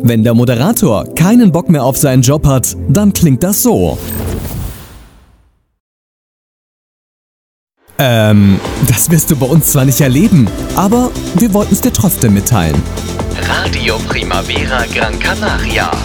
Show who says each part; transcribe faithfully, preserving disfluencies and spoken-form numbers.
Speaker 1: Wenn der Moderator keinen Bock mehr auf seinen Job hat, dann klingt das so. Ähm, das wirst du bei uns zwar nicht erleben, aber wir wollten es dir trotzdem mitteilen.
Speaker 2: Radio Primavera Gran Canaria.